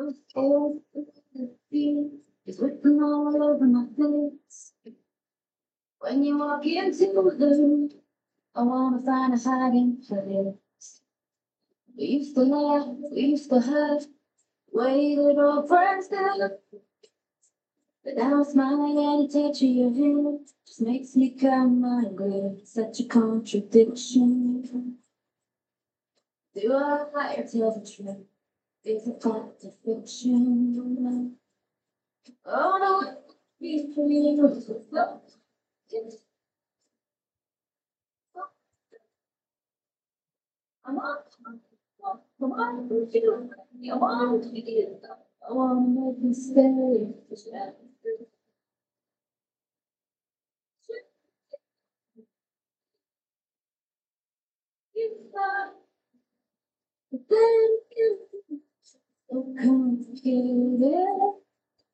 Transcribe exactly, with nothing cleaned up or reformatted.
Oh, the feet is written all over my face. When you walk into the room, I wanna find a hiding place. We used to laugh, we used to hug, way that old friends did. But now smiling and a touch of your hand just makes me come unglued. Such a contradiction. Do I lie or tell the truth? Is it fact or fiction? Oh no, be free. I'm on. Come on, come on, I wanna make me stay. But then you so complicated.